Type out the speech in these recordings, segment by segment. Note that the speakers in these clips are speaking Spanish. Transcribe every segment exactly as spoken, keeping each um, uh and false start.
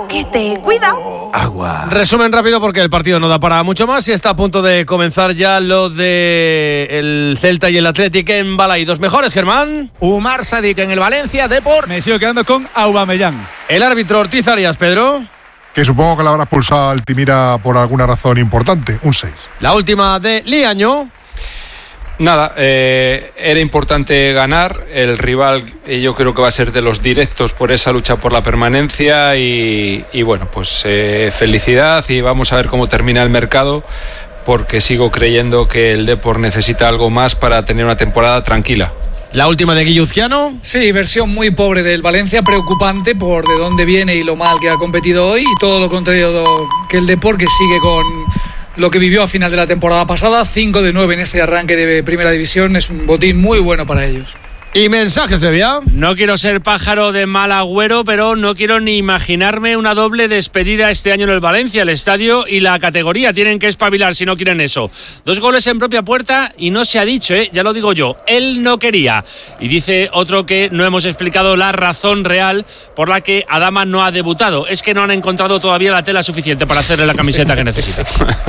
boquete. Cuidado. Agua. Resumen rápido porque el partido no da para mucho más y está a punto de comenzar ya lo de el Celta y el Athletic en Balaidos. Mejores, Germán. Umar Sadik en el Valencia, Depor. Me sigo quedando con Aubameyang. El árbitro Ortiz Arias, Pedro. Que supongo que la habrá expulsado al Altimira por alguna razón importante. Un seis. La última de Liaño. Nada, eh, era importante ganar. El rival eh, yo creo que va a ser de los directos por esa lucha por la permanencia y, y bueno, pues eh, felicidad y vamos a ver cómo termina el mercado porque sigo creyendo que el Depor necesita algo más para tener una temporada tranquila. La última de Guilluzquiano. Sí, versión muy pobre del Valencia, preocupante por de dónde viene y lo mal que ha competido hoy y todo lo contrario que el Depor, que sigue con lo que vivió a final de la temporada pasada, cinco de nueve en este arranque de Primera División, es un botín muy bueno para ellos. Y mensaje, Sevilla. No quiero ser pájaro de mal agüero, pero no quiero ni imaginarme una doble despedida este año en el Valencia. El estadio y la categoría tienen que espabilar si no quieren eso. Dos goles en propia puerta y no se ha dicho, ¿eh? Ya lo digo yo, él no quería. Y dice otro que no hemos explicado la razón real por la que Adama no ha debutado. Es que no han encontrado todavía la tela suficiente para hacerle la camiseta que necesita.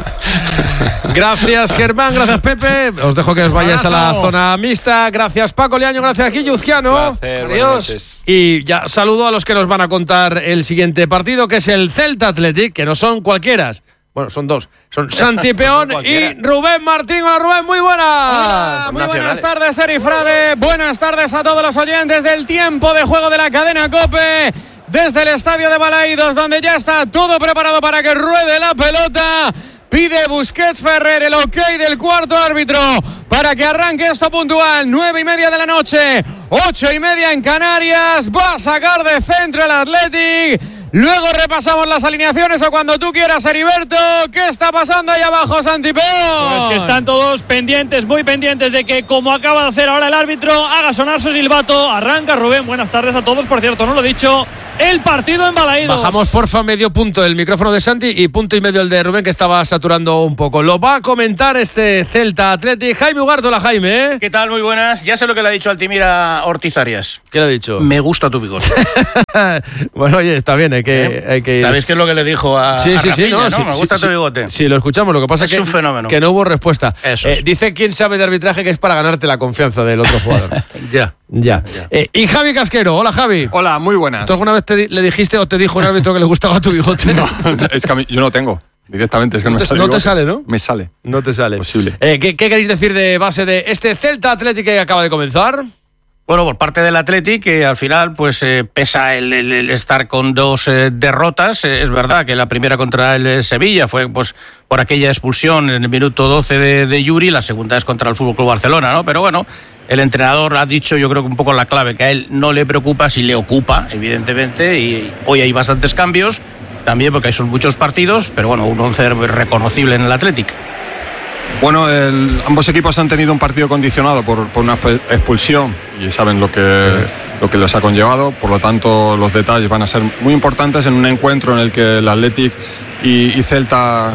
Gracias, Germán. Gracias, Pepe. Os dejo que os vayáis a la zona mixta. Gracias, Paco Liaño. Gracias, Guilluzquiano. Placer, adiós. Y ya saludo a los que nos van a contar el siguiente partido, que es el Celta Athletic, que no son cualquiera. Bueno, son dos. Son Santi Peón y Rubén Martín. Hola, Rubén, muy buenas. Hola, muy buenas tardes, Eri Frade. Buenas tardes a todos los oyentes del tiempo de juego de la cadena COPE. Desde el estadio de Balaidos, donde ya está todo preparado para que ruede la pelota. Pide Busquets Ferrer el ok del cuarto árbitro para que arranque esto puntual. Nueve y media de la noche, ocho y media en Canarias. Va a sacar de centro el Athletic. Luego repasamos las alineaciones o cuando tú quieras, Heriberto. ¿Qué está pasando ahí abajo, Santi Peón? Pues que están todos pendientes, muy pendientes de que, como acaba de hacer ahora el árbitro, haga sonar su silbato. Arranca Rubén, buenas tardes a todos. Por cierto, no lo he dicho, el partido en Balaidos. Bajamos, porfa, medio punto el micrófono de Santi y punto y medio el de Rubén, que estaba saturando un poco. Lo va a comentar este Celta Athletic. Jaime Ugártola, Jaime, ¿eh? ¿Qué tal? Muy buenas. Ya sé lo que le ha dicho Altimira Ortiz Arias. ¿Qué le ha dicho? Me gusta tu bigote. Bueno, oye, está bien, hay que, ¿Eh? hay que ir. ¿Sabéis qué es lo que le dijo a, sí, a sí, Rafinha, sí, no, ¿no? sí, Me gusta sí, tu sí, bigote. Sí, lo escuchamos, lo que pasa es, es que, un fenómeno. que no hubo respuesta. Eso eh, es. Dice quien sabe de arbitraje que es para ganarte la confianza del otro jugador. ya. Ya. ya. Eh, y Javi Casquero, hola Javi. Hola, muy buenas. ¿Tú alguna vez te, le dijiste o te dijo un árbitro que le gustaba tu bigote? No, es que a mí, yo no tengo. Directamente, es que no, no me te, sale. No te sale, ¿no? Me sale. No te sale. Posible. Eh, ¿qué, ¿Qué queréis decir de base de este Celta Athletic que acaba de comenzar? Bueno, por parte del Athletic, que al final pues eh, pesa el, el, el estar con dos eh, derrotas. Eh, es verdad que la primera contra el Sevilla fue pues por aquella expulsión en el minuto doce de, de Yuri, la segunda es contra el F C Barcelona, ¿no? Pero bueno, el entrenador ha dicho, yo creo que un poco la clave, que a él no le preocupa, si le ocupa, evidentemente, y hoy hay bastantes cambios, también porque son muchos partidos, pero bueno, un once reconocible en el Athletic. Bueno, el, ambos equipos han tenido un partido condicionado por, por una expulsión y saben lo que, lo que les ha conllevado, por lo tanto los detalles van a ser muy importantes en un encuentro en el que el Athletic y, y Celta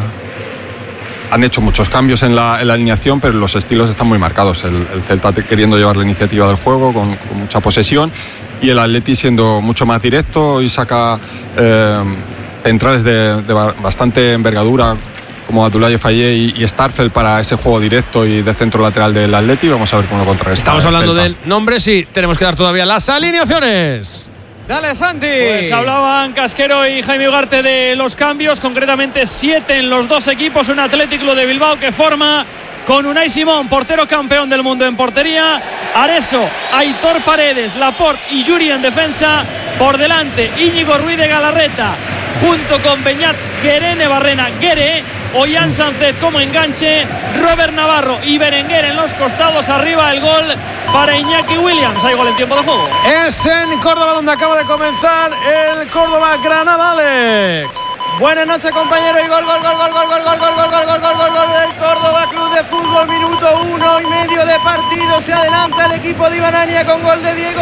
han hecho muchos cambios en la, en la alineación, pero los estilos están muy marcados. El, el Celta queriendo llevar la iniciativa del juego con, con mucha posesión y el Athletic siendo mucho más directo y saca eh, centrales de, de bastante envergadura como Abdoulaye Faye y, y Starfel para ese juego directo y de centro lateral del Athletic. Vamos a ver cómo lo contrarresta. Estamos hablando Celta. del nombre, sí, tenemos que dar todavía las alineaciones. Dale, Santi. Pues hablaban Casquero y Jaime Ugarte de los cambios, concretamente siete en los dos equipos. Un Atlético de Bilbao que forma con Unai Simón, portero campeón del mundo en portería, Areso, Aitor Paredes, Laporte y Yuri en defensa. Por delante, Íñigo Ruiz de Galarreta, junto con Beñat Guerene Barrena Guere, Ollán Sánchez como enganche, Robert Navarro y Berenguer en los costados. Arriba el gol para Iñaki Williams. Hay gol en tiempo de juego. Es en Córdoba donde acaba de comenzar el Córdoba Granada, Alex. Buenas noches, compañeros. Y gol, gol, gol, gol, gol, gol, gol, gol, gol, gol, gol, gol, gol, gol del Córdoba Club de Fútbol. Minuto uno y medio de partido. Se adelanta el equipo de Ibanania con gol de Diego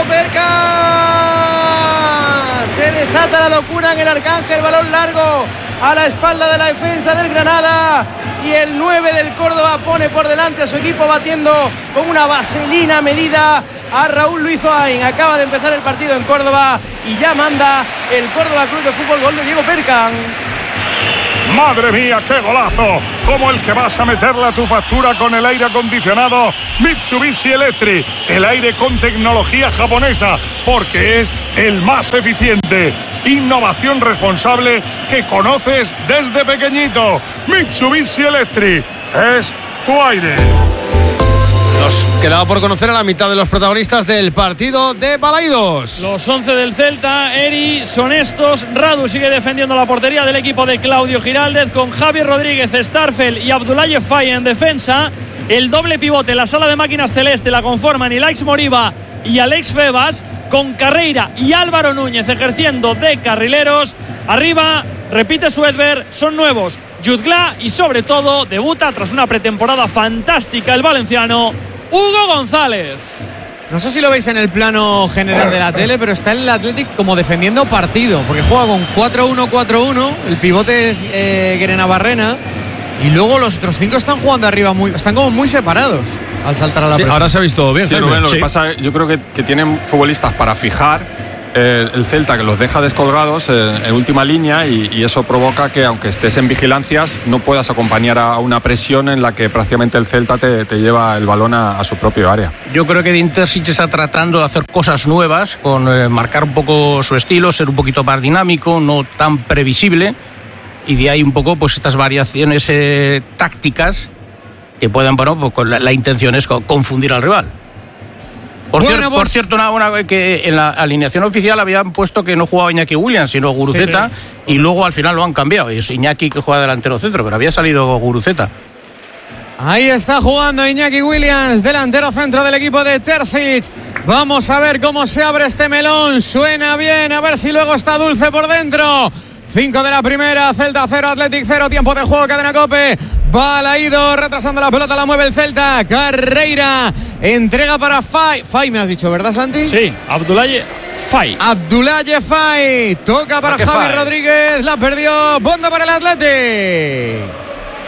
Perca. Se desata la locura en el Arcángel. Balón largo a la espalda de la defensa del Granada. Y el nueve del Córdoba pone por delante a su equipo, batiendo con una vaselina medida a Raúl Luis Oain. Acaba de empezar el partido en Córdoba y ya manda el Córdoba Club de Fútbol. Gol de Diego Percan. ¡Madre mía, qué golazo! Como el que vas a meterle a tu factura con el aire acondicionado Mitsubishi Electric. El aire con tecnología japonesa, porque es el más eficiente. Innovación responsable que conoces desde pequeñito. Mitsubishi Electric es tu aire. Nos quedaba por conocer a la mitad de los protagonistas del partido de Balaidos. Los once del Celta, Eri, son estos. Radu sigue defendiendo la portería del equipo de Claudio Giraldez, con Javier Rodríguez, Starfel y Abdoulaye Faye en defensa. El doble pivote, la sala de máquinas celeste, la conforman Ilaix Moriba y Alex Febas, con Carreira y Álvaro Núñez ejerciendo de carrileros. Arriba, repite Suedberg, son nuevos Jutgla y sobre todo debuta tras una pretemporada fantástica el valenciano Hugo González. No sé si lo veis en el plano general de la tele, pero está el Athletic como defendiendo partido, porque juega con cuatro uno cuatro uno, el pivote es eh, Guerena Barrena, y luego los otros cinco están jugando arriba, muy, están como muy separados al saltar a la sí, presión. Ahora se ha visto bien. Sí, Rubén, lo sí. que pasa, yo creo que, que tienen futbolistas para fijar. El, el Celta que los deja descolgados en, en última línea y, y eso provoca que aunque estés en vigilancias no puedas acompañar a una presión en la que prácticamente el Celta te, te lleva el balón a, a su propio área. Yo creo que de Intersic está tratando de hacer cosas nuevas, con eh, marcar un poco su estilo, ser un poquito más dinámico, no tan previsible, y de ahí un poco pues estas variaciones eh, tácticas que puedan, bueno, pues, con la, la intención es confundir al rival. Por, bueno, cier- pues, por cierto, una, una, que en la alineación oficial habían puesto que no jugaba Iñaki Williams, sino Guruceta, sí, sí. Y luego al final lo han cambiado. Es Iñaki que juega delantero centro, pero había salido Guruceta. Ahí está jugando Iñaki Williams, delantero centro del equipo de Terzic. Vamos a ver cómo se abre este melón. Suena bien, a ver si luego está dulce por dentro. cinco de la primera, Celta cero, Athletic cero, tiempo de juego, Cadena COPE. Balaidos retrasando la pelota, la mueve el Celta. Carreira, entrega para Faye. Faye me has dicho, ¿verdad, Santi? Sí, Abdoulaye Faye. Abdoulaye Faye, toca para Javi Rodríguez, la perdió, Bonda para el Athletic.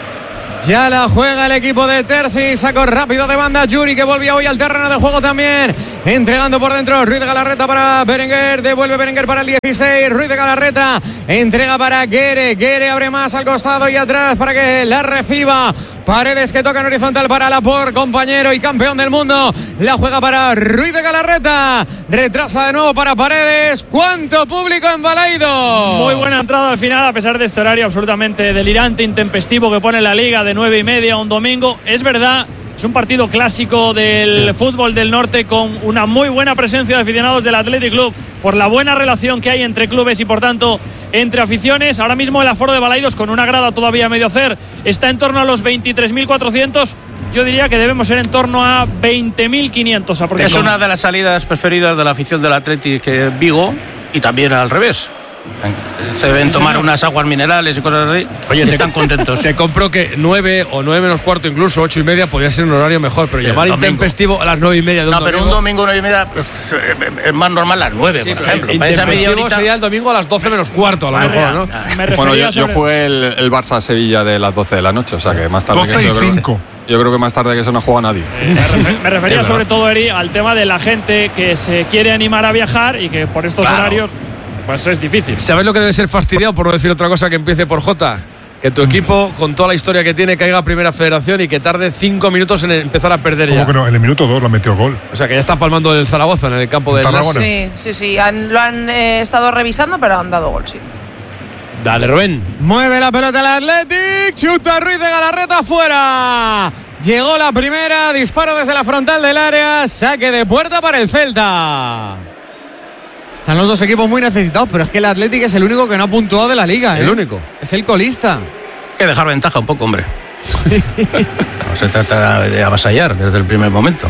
Ya la juega el equipo de Terzi, sacó rápido de banda Yuri, que volvía hoy al terreno de juego también, entregando por dentro Ruiz de Galarreta para Berenguer, devuelve Berenguer para el dieciséis, Ruiz de Galarreta, entrega para Guere, Guere abre más al costado y atrás para que la reciba Paredes, que toca en horizontal para Laporte, compañero y campeón del mundo, la juega para Ruiz de Galarreta, retrasa de nuevo para Paredes. ¿Cuánto público en Balaidos? Muy buena entrada al final, a pesar de este horario absolutamente delirante, intempestivo que pone la Liga de nueve y media un domingo. Es verdad, es un partido clásico del fútbol del norte, con una muy buena presencia de aficionados del Athletic Club, por la buena relación que hay entre clubes y por tanto entre aficiones. Ahora mismo el aforo de Balaidos, con una grada todavía a medio hacer, está en torno a los veintitrés mil cuatrocientos. Yo diría que debemos ser en torno a veinte mil quinientos aproximadamente. Es una de las salidas preferidas de la afición del Athletic Vigo, y también al revés. Se deben tomar unas aguas minerales y cosas así. Oye, y te, están contentos. Te compro que nueve o nueve menos cuarto, incluso ocho y media, podría ser un horario mejor, pero sí, llamar intempestivo a las nueve y media de un no, domingo. No, pero un domingo nueve y media pues, es más normal las nueve, sí, por ejemplo. Intempestivo sería el domingo a las doce menos cuarto, a lo mejor, ¿no? Me bueno, yo, sobre... yo jugué el, el Barça-Sevilla de las doce de la noche, o sea que más tarde doce que eso. y cinco. Yo creo que más tarde que eso no juega nadie. Eh, me, refer, me refería sobre todo, Eri, al tema de la gente que se quiere animar a viajar y que por estos claro. horarios pues es difícil. ¿Sabes lo que debe ser fastidiado, por no decir otra cosa que empiece por J? Que tu equipo, con toda la historia que tiene, caiga a Primera Federación y que tarde cinco minutos en empezar a perder ya. ¿Cómo que no? En el minuto dos lo metió gol. O sea, que ya está palmando el Zaragoza en el campo del Tarragona. Sí, sí, sí. Han, lo han eh, estado revisando, pero han dado gol, sí. Dale, Rubén. Mueve la pelota el Athletic. Chuta Ruiz de Galarreta fuera. Llegó la primera. Disparo desde la frontal del área. Saque de puerta para el Celta. Están los dos equipos muy necesitados, pero es que el Athletic es el único que no ha puntuado de la liga. ¿eh? El único. Es el colista. Hay que dejar ventaja un poco, hombre. No se trata de avasallar desde el primer momento.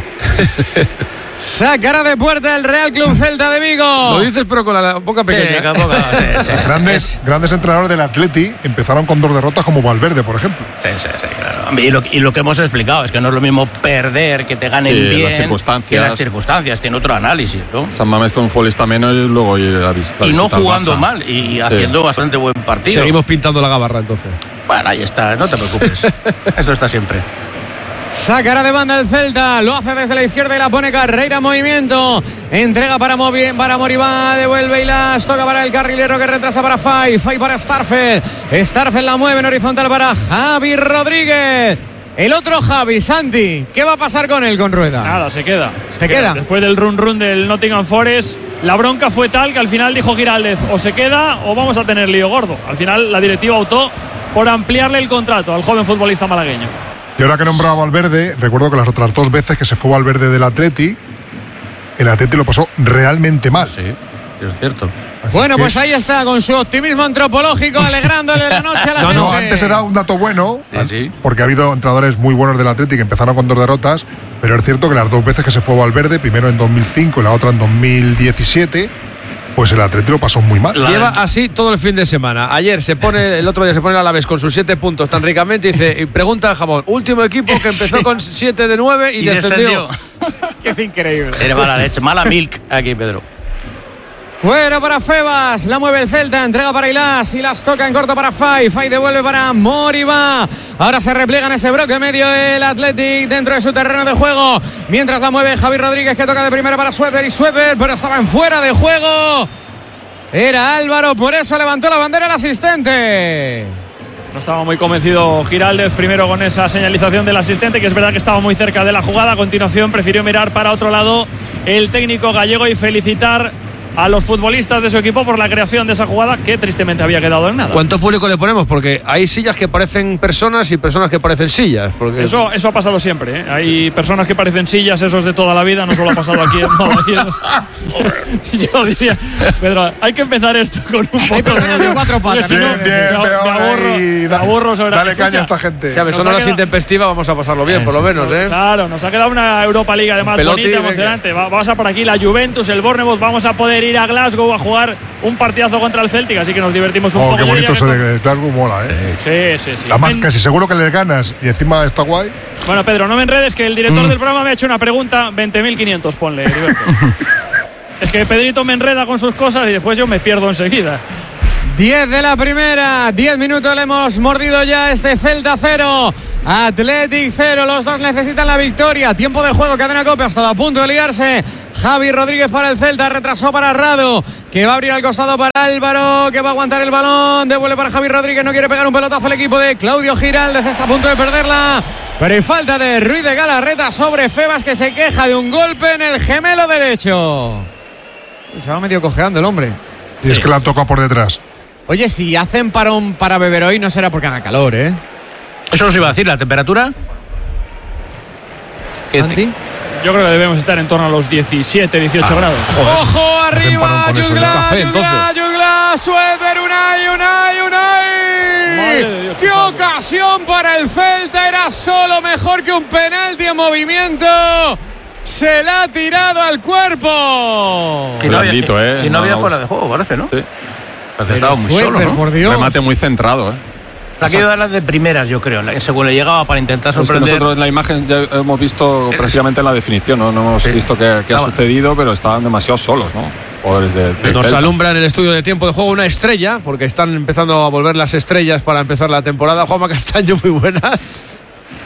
Sacará de puerta el Real Club Celta de Vigo. Lo dices, pero con la boca pequeña. Sí, boca, sí, sí, grandes, sí. grandes entrenadores del Atleti empezaron con dos derrotas, como Valverde, por ejemplo. Sí, sí, sí, claro. Y lo, y lo que hemos explicado es que no es lo mismo perder, que te ganen sí, bien, las circunstancias. que las circunstancias. Tiene otro análisis, ¿no? San Mamés con un futbolista menos y luego y, la, la y no jugando mal y haciendo sí. bastante buen partido. Seguimos pintando la gabarra, entonces. Bueno, ahí está, no te preocupes. Esto está siempre. Sacará de banda el Celta, lo hace desde la izquierda y la pone Carreira en movimiento. Entrega para, Movi, para Moribá, devuelve y las toca para el carrilero que retrasa para Fay. Fay para Starfel. Starfel la mueve en horizontal para Javi Rodríguez. El otro Javi, Santi, ¿qué va a pasar con él, con Rueda? Nada, se queda. ¿Se, se queda? queda? Después del run run del Nottingham Forest, la bronca fue tal que al final dijo Giraldez, o se queda o vamos a tener lío gordo. Al final la directiva optó por ampliarle el contrato al joven futbolista malagueño. Y ahora que nombraba a Valverde, recuerdo que las otras dos veces que se fue Valverde del Atleti, el Atleti lo pasó realmente mal. Sí, es cierto. Así bueno, pues ahí está, con su optimismo antropológico, alegrándole la noche a la no, gente. No, antes era un dato bueno, sí, sí. porque ha habido entrenadores muy buenos del Atleti que empezaron con dos derrotas, pero es cierto que las dos veces que se fue Valverde, primero en dos mil cinco y la otra en dos mil diecisiete, pues el Atleti lo pasó muy mal. Lleva así todo el fin de semana. Ayer se pone, el otro día se pone el Alavés con sus siete puntos tan ricamente y dice, y pregunta al Jamón, último equipo que empezó sí. con siete de nueve y, y descendió. descendió. Que es increíble. Era mala leche, mala milk aquí, Pedro. Bueno, para Febas, la mueve el Celta, entrega para Ilas, Ilas toca en corto para Fay, Fay devuelve para Moribá. Ahora se repliega en ese bloque medio el Athletic dentro de su terreno de juego, mientras la mueve Javi Rodríguez, que toca de primera para Suéter y Suéter, pero estaba en fuera de juego. Era Álvaro, por eso levantó la bandera el asistente. No estaba muy convencido Giraldez primero con esa señalización del asistente, que es verdad que estaba muy cerca de la jugada. A continuación prefirió mirar para otro lado el técnico gallego y felicitar a los futbolistas de su equipo por la creación de esa jugada que tristemente había quedado en nada. ¿Cuánto público le ponemos? Porque hay sillas que parecen personas y personas que parecen sillas. Porque... Eso, eso ha pasado siempre, ¿eh? Hay personas que parecen sillas, esos de toda la vida, no solo ha pasado aquí en Balaídos. Yo diría, Pedro, hay que empezar esto con un poco de cuatro patas. Si no, bien, bien, me, me aburro, ahí, me aburro sobre dale la caña a esta gente. ¿Sabes? Son horas intempestivas, vamos a pasarlo bien, eh, por lo menos, ¿eh? Claro, nos ha quedado una Europa League además Peloti, bonita, emocionante. Va, vamos a por aquí la Juventus, el Bournemouth, vamos a poder ir a Glasgow a jugar un partidazo contra el Celtic, así que nos divertimos un oh, poco. Qué bonito ese de Glasgow, mola, ¿eh? Sí, sí, sí. Además, casi seguro que le ganas y encima está guay. Bueno, Pedro, no me enredes, que el director mm. del programa me ha hecho una pregunta, veinte mil quinientos, ponle, Heriberto. Es que Pedrito me enreda con sus cosas y después yo me pierdo enseguida. diez de la primera, diez minutos le hemos mordido ya este Celta cero, Athletic cero, los dos necesitan la victoria. Tiempo de juego, Cadena Cope, ha estado a punto de liarse. Javi Rodríguez para el Celta, retrasó para Rado, que va a abrir al costado para Álvaro, que va a aguantar el balón, devuelve para Javi Rodríguez, no quiere pegar un pelotazo el equipo de Claudio Giraldez, está a punto de perderla, pero hay falta de Ruiz de Galarreta sobre Febas, que se queja de un golpe en el gemelo derecho. Y se va medio cojeando el hombre. Y es que la toca por detrás. Oye, si hacen parón para beber hoy, no será porque haga calor, ¿eh? Eso os iba a decir, ¿la temperatura? ¿Santi? Yo creo que debemos estar en torno a los diecisiete, dieciocho ah, grados. Joder. ¡Ojo arriba! Yugla, Yugla, Yugla, Suéter, Unai, Unai, Unai. Dios, ¡qué ocasión para el Celta! Era solo mejor que un penalti en movimiento. Se la ha tirado al cuerpo. Y no había, ¿eh? y no no, había no, fuera de juego, parece, ¿no? Sí. Parece estaba muy Suéter, solo, ¿no? por Dios. Remate muy centrado, ¿eh? Ha querido darlas de primeras, yo creo, según le llegaba para intentar sorprender. Es que nosotros en la imagen ya hemos visto prácticamente en la definición, ¿no? No hemos sí. visto qué, qué ha sucedido, pero estaban demasiado solos, ¿no? Jugadores de, de Nos Celta. alumbra en el estudio de tiempo de juego una estrella, porque están empezando a volver las estrellas para empezar la temporada. Juanma Castaño, muy buenas.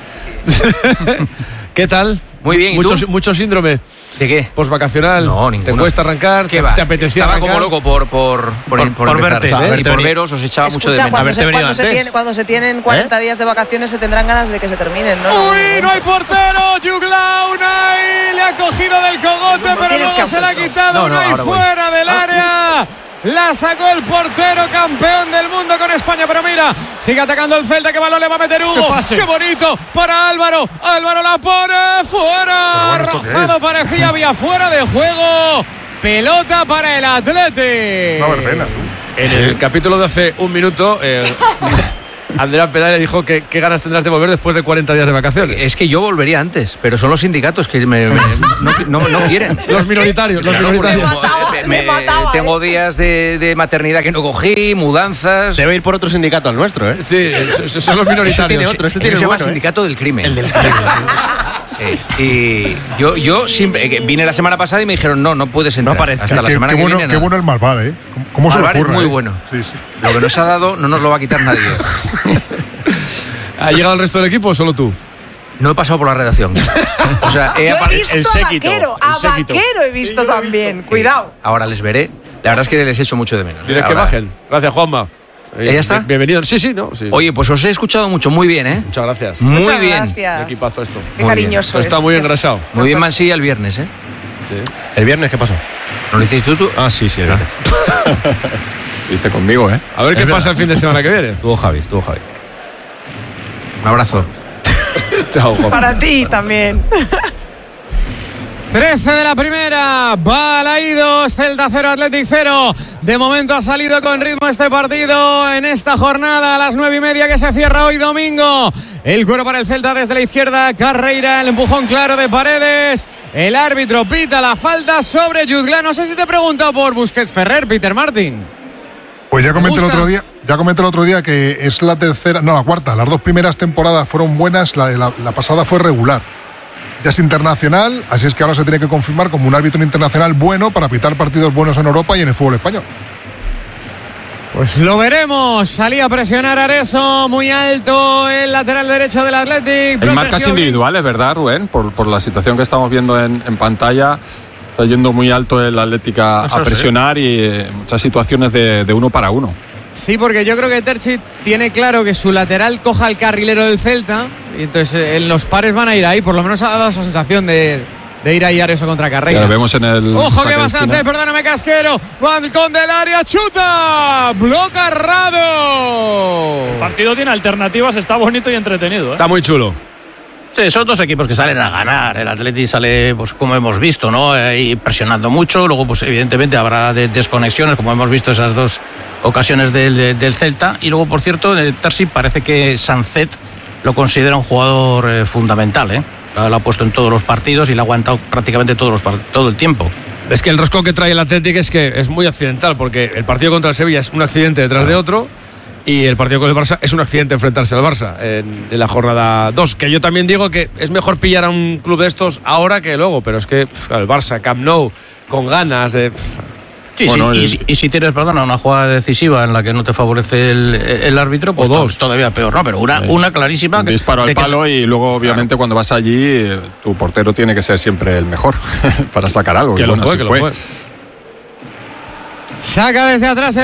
¿Qué tal? Muy bien, ¿y mucho, tú? mucho síndrome. ¿De qué? Postvacacional. No, ninguno. ¿Te cuesta arrancar? ¿Qué ¿Te, va? te apetecía Estaba arrancar? como loco por por por, por, por, por verte, ¿eh? y por veros, os echaba Escucha, mucho de menos. cuando, se, cuando, se antes. tiene, cuando se tienen cuarenta ¿Eh? días de vacaciones se tendrán ganas de que se terminen, ¿no? ¡Uy, no hay portero! Yugla, Unai le ha cogido del cogote, pero luego se la ha quitado. No, no, Unai fuera voy. del área. La sacó el portero, campeón del mundo con España, pero mira, sigue atacando el Celta, que balón le va a meter Hugo. ¡Qué, qué bonito! Para Álvaro, Álvaro la pone fuera. Rozado parecía, había fuera de juego. Pelota para el Athletic. No va a haber pena, tú. En el capítulo de hace un minuto, eh, Andrea Pedal le dijo que qué ganas tendrás de volver después de cuarenta días de vacaciones. Es que yo volvería antes, pero son los sindicatos que me, me, no, no, no quieren. Los minoritarios, los Claro, minoritarios. Me, me, me tengo días de, de maternidad que no cogí, mudanzas. Debe ir por otro sindicato al nuestro, ¿eh? Sí, esos son los minoritarios. Este tiene otro, este tiene se llama bueno, sindicato ¿eh? del crimen. El del crimen. Sí. Y yo, yo siempre vine la semana pasada y me dijeron no, no puedes entrar. No aparezca. Hasta la Qué, semana qué que bueno, viene. qué No. bueno el Malvar, ¿eh? ¿Cómo, cómo se le Malvar es ocurre? muy eh? bueno. Sí, sí. Lo que nos ha dado no nos lo va a quitar nadie. ¿Ha llegado el resto del equipo o solo tú? No he pasado por la redacción. O sea, he, Yo he visto el séquito, a Vaquero, a Vaquero he visto sí, también. He visto. Cuidado. Ahora les veré. La verdad es que les echo mucho de menos. Tienes que bajen. Gracias, Juanma. ¿Ya está? Bienvenido. Sí, sí, ¿no? Sí. Oye, pues os he escuchado mucho. Muy bien, ¿eh? Muchas gracias. Muy Muchas bien. Gracias. Qué equipazo esto. Qué muy cariñoso es. Está muy engrasado. Muy bien Mansilla el viernes, ¿eh? Sí. ¿El viernes qué pasó? ¿No lo hiciste tú? Ah, sí, sí, el viernes. Viste conmigo, ¿eh? A ver qué pasa el fin de semana que viene. Estuvo Javi, estuvo Javi. Un abrazo. Chao, Juan. Para ti también. trece de la primera, Balaídos, Celta cero, Athletic cero. De momento ha salido con ritmo este partido en esta jornada a las nueve y media que se cierra hoy domingo. El cuero para el Celta desde la izquierda, Carreira, el empujón claro de Paredes. El árbitro pita la falta sobre Jutgla. No sé si te he preguntado por Busquets Ferrer, Peter Martin. Pues ya comenté el otro día, ya comenté el otro día que es la tercera, no, la cuarta. Las dos primeras temporadas fueron buenas, la, la, la pasada fue regular. Ya es internacional, así es que ahora se tiene que confirmar como un árbitro internacional bueno para pitar partidos buenos en Europa y en el fútbol español. Pues lo veremos. Salía a presionar Areso, muy alto el lateral derecho del Athletic. Hay marcas individuales, ¿verdad, Rubén? Por, por la situación que estamos viendo en, en pantalla. Está yendo muy alto el Athletic a, a presionar sí. y eh, muchas situaciones de, de uno para uno. Sí, porque yo creo que Terzic tiene claro que su lateral coja al carrilero del Celta y entonces en los pares van a ir ahí. Por lo menos ha dado esa sensación de, de ir ahí a eso contra Carreira. Ya lo vemos en el. Ojo que va Sánchez, perdóname Casquero. Van con del área, chuta. Bloca Rado. El partido tiene alternativas, está bonito y entretenido, ¿eh? Está muy chulo. Sí, son dos equipos que salen a ganar. El Atleti sale, pues como hemos visto, ¿no? Eh, presionando mucho. Luego, pues evidentemente habrá de desconexiones, como hemos visto esas dos ocasiones del, del Celta. Y luego, por cierto, el Terzic parece que Sancet lo considera un jugador eh, fundamental, ¿eh? Lo ha puesto en todos los partidos y lo ha aguantado prácticamente todos los, todo el tiempo. Es que el rosco que trae el Athletic es que es muy accidental, porque el partido contra el Sevilla es un accidente detrás de otro. Y el partido con el Barça es un accidente enfrentarse al Barça en, en la jornada dos. Que yo también digo que es mejor pillar a un club de estos ahora que luego, pero es que pff, el Barça, Camp Nou, con ganas de. Pff. Sí, bueno, sí. Y, y si tienes, perdona, una jugada decisiva en la que no te favorece el, el árbitro, pues o dos, todavía peor, ¿no? Pero una, sí. una clarísima. Un disparo al palo que... y luego, obviamente, claro, cuando vas allí, tu portero tiene que ser siempre el mejor para sacar algo. Que y lo bueno, fue, así que fue. Lo fue. Saca desde atrás.